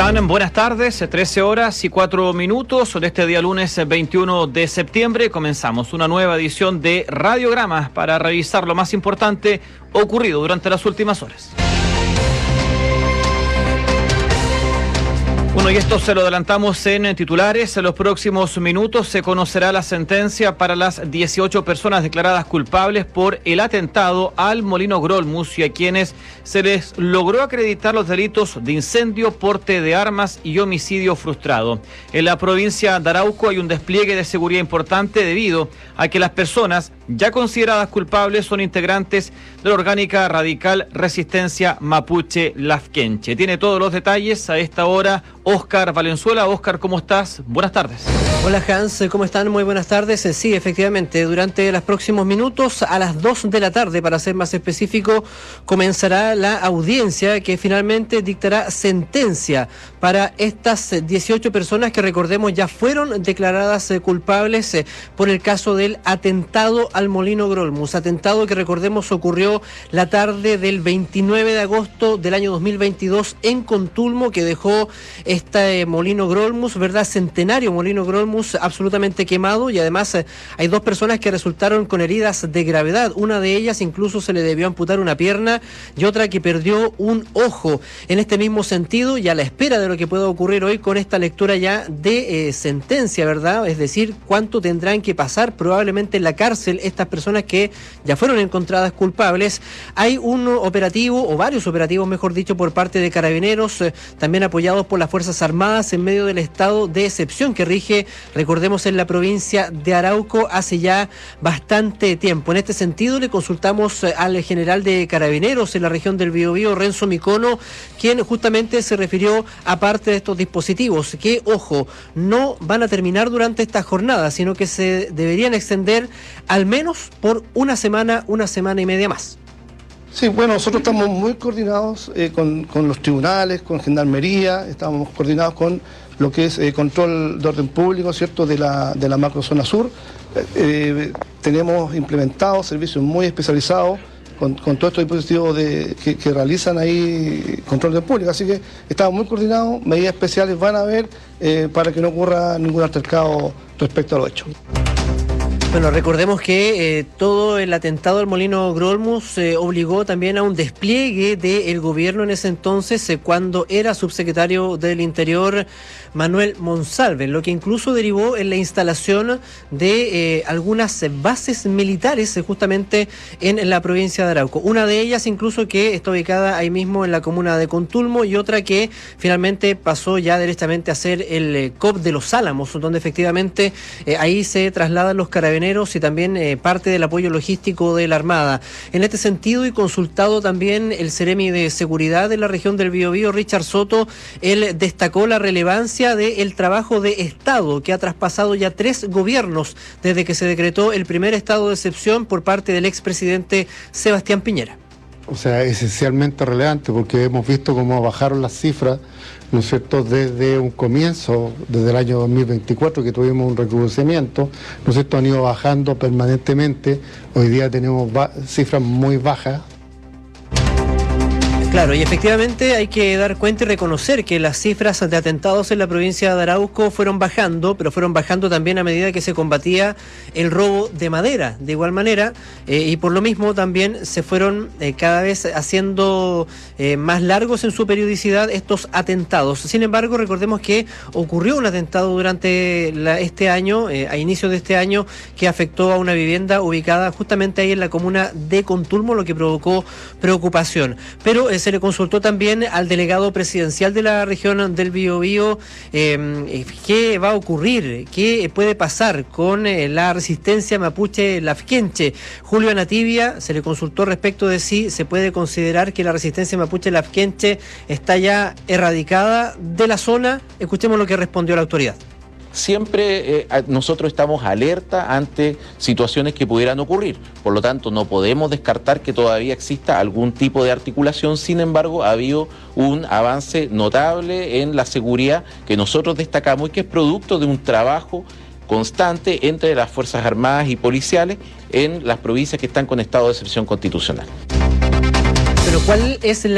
están? Buenas tardes, 13 horas y 4 minutos de este día lunes 21 de septiembre. Comenzamos una nueva edición de Radiogramas para revisar lo más importante ocurrido durante las últimas horas. Bueno, y esto se lo adelantamos en titulares. En los próximos minutos se conocerá la sentencia para las 18 personas declaradas culpables por el atentado al Molino Grolmus y a quienes se les logró acreditar los delitos de incendio, porte de armas y homicidio frustrado. En la provincia de Arauco hay un despliegue de seguridad importante debido a que las personas ya consideradas culpables son integrantes de la orgánica radical Resistencia Mapuche Lafkenche. Tiene todos los detalles a esta hora Óscar Valenzuela. Óscar, ¿cómo estás? Buenas tardes. Hola Hans, ¿cómo están? Muy buenas tardes. Sí, efectivamente, durante los próximos minutos, a las 2 de la tarde, para ser más específico, comenzará la audiencia que finalmente dictará sentencia para estas 18 personas que, recordemos, ya fueron declaradas culpables por el caso del atentado al Molino Grolmus. Atentado que, recordemos, ocurrió la tarde del 29 de agosto del año 2022 en Contulmo, que dejó este Molino Grolmus, ¿verdad? Centenario Molino Grolmus absolutamente quemado, y además hay dos personas que resultaron con heridas de gravedad. Una de ellas incluso se le debió amputar una pierna y otra que perdió un ojo. En este mismo sentido, y a la espera de lo que pueda ocurrir hoy con esta lectura ya de sentencia, ¿verdad? Es decir, cuánto tendrán que pasar probablemente en la cárcel estas personas que ya fueron encontradas culpables. Hay un operativo, o varios operativos, mejor dicho, por parte de Carabineros, también apoyados por las Fuerzas Armadas en medio del estado de excepción que rige, recordemos, en la provincia de Arauco hace ya bastante tiempo. En este sentido, le consultamos al general de Carabineros en la región del Biobío, Renzo Micono, quien justamente se refirió a parte de estos dispositivos que, ojo, no van a terminar durante esta jornada, sino que se deberían extender al menos por una semana y media más. Sí, bueno, nosotros estamos muy coordinados con los tribunales, con Gendarmería, estamos coordinados con lo que es control de orden público, ¿cierto?, de la macrozona sur. Tenemos implementados servicios muy especializados con todos estos dispositivos que realizan ahí control de orden público, así que estamos muy coordinados, medidas especiales van a haber para que no ocurra ningún altercado respecto a los hechos. Bueno, recordemos que todo el atentado al Molino Grolmus obligó también a un despliegue del gobierno en ese entonces, cuando era subsecretario del Interior Manuel Monsalve, lo que incluso derivó en la instalación de algunas bases militares justamente en la provincia de Arauco. Una de ellas incluso que está ubicada ahí mismo en la comuna de Contulmo, y otra que finalmente pasó ya directamente a ser el COP de Los Álamos, donde efectivamente ahí se trasladan los carabineros y también parte del apoyo logístico de la Armada. En este sentido, y consultado también el Seremi de Seguridad de la región del Biobío, Richard Soto, él destacó la relevancia del trabajo de Estado que ha traspasado ya 3 gobiernos desde que se decretó el primer estado de excepción por parte del expresidente Sebastián Piñera. O sea, esencialmente relevante, porque hemos visto cómo bajaron las cifras, ¿no es cierto?, desde un comienzo, desde el año 2024, que tuvimos un recrudecimiento, ¿no es cierto?, han ido bajando permanentemente. Hoy día tenemos cifras muy bajas. Claro, y efectivamente hay que dar cuenta y reconocer que las cifras de atentados en la provincia de Arauco fueron bajando, pero fueron bajando también a medida que se combatía el robo de madera. De igual manera, y por lo mismo también se fueron cada vez haciendo más largos en su periodicidad estos atentados. Sin embargo, recordemos que ocurrió un atentado durante este año, a inicios de este año, que afectó a una vivienda ubicada justamente ahí en la comuna de Contulmo, lo que provocó preocupación. Pero se le consultó también al delegado presidencial de la región del Biobío qué va a ocurrir, qué puede pasar con la resistencia mapuche Lafkenche. Julio Anativia se le consultó respecto de si se puede considerar que la resistencia mapuche Lafkenche está ya erradicada de la zona. Escuchemos lo que respondió la autoridad. Siempre nosotros estamos alerta ante situaciones que pudieran ocurrir, por lo tanto no podemos descartar que todavía exista algún tipo de articulación. Sin embargo, ha habido un avance notable en la seguridad que nosotros destacamos y que es producto de un trabajo constante entre las Fuerzas Armadas y policiales en las provincias que están con estado de excepción constitucional. Pero ¿cuál es